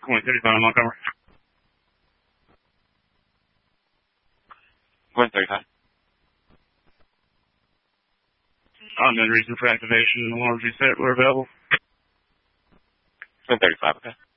Going 35 on Montgomery. Going 35. Unknown reason for activation. Alarms reset. We're available. Going 35, okay.